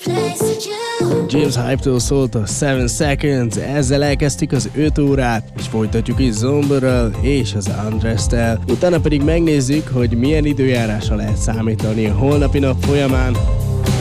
James Hype-től szólt a 7 Seconds, ezzel elkezdtük az 5 órát, és folytatjuk is Zomberrel és az Undressed-tel. Utána pedig megnézzük, hogy milyen időjárásra lehet számítani a holnapi nap folyamán.